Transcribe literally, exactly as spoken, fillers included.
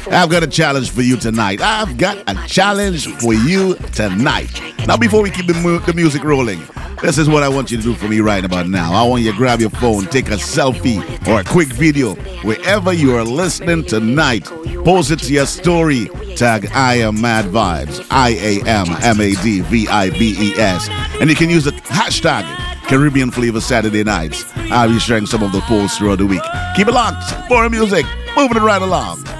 I've got a challenge for you tonight. I've got a challenge for you tonight. Now, before we keep the, mu- the music rolling, this is what I want you to do for me right about now. I want you to grab your phone, take a selfie or a quick video wherever you are listening tonight. Post it to your story. Tag I am Mad Vibes. I A M M A D V I B E S. And you can use the hashtag Caribbean Flavor Saturday Nights. I'll be sharing some of the posts throughout the week. Keep it locked. More music. Moving it right along.